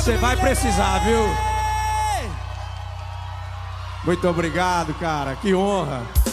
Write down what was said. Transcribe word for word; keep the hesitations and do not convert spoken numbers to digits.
Você vai precisar, viu? Muito obrigado, cara. Que honra.